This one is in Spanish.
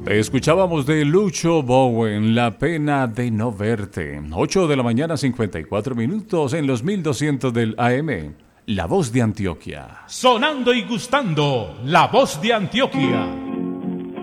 Escuchábamos de Lucho Bowen, La pena de no verte. 8 de la mañana, 54 minutos en los 1200 del AM. La voz de Antioquia. Sonando y gustando, la voz de Antioquia.